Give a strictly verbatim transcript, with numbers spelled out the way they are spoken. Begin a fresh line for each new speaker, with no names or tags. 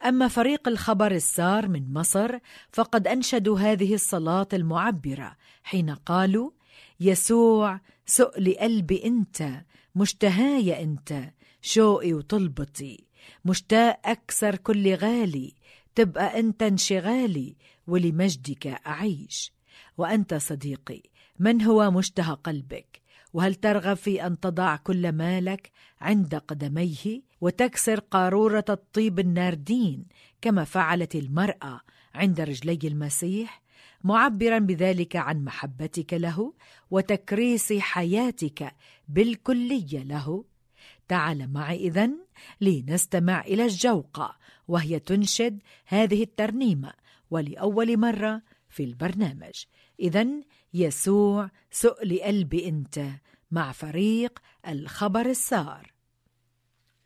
أما فريق الخبر السار من مصر فقد أنشدوا هذه الصلاة المعبرة حين قالوا: يسوع سؤل قلبي أنت، مشتهايا أنت، شوقي وطلبتي، مشتاق أكثر كل غالي، تبقى أنت انشغالي، ولمجدك أعيش. وأنت صديقي، من هو مشتهى قلبك؟ وهل ترغب في أن تضع كل مالك عند قدميه وتكسر قارورة الطيب الناردين كما فعلت المرأة عند رجلي المسيح، معبرا بذلك عن محبتك له وتكريس حياتك بالكلية له؟ تعال معي إذن لنستمع إلى الجوقة وهي تنشد هذه الترنيمة ولأول مرة في البرنامج. إذن يسوع سؤل قلبي أنت مع فريق الخبر السار.